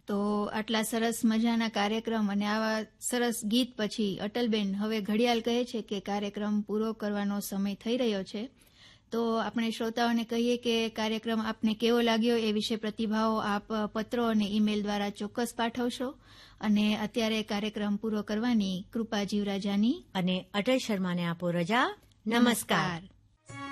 તો આટલા સરસ મજાના કાર્યક્રમ અને આવા સરસ ગીત પછી અટલબેન હવે ઘડિયાળ કહે છે કે કાર્યક્રમ પૂરો કરવાનો સમય થઈ રહ્યો છે. તો આપણે શ્રોતાઓને કહીએ કે કાર્યક્રમ આપને કેવો લાગ્યો એ વિશે પ્રતિભાવો આપ પત્રો અને ઈમેલ દ્વારા ચોક્કસ પાઠવશો. અને અત્યારે કાર્યક્રમ પૂરો કરવાની કૃપા જીવરાજાની અને અટલ શર્માને આપો રજા. નમસ્કાર.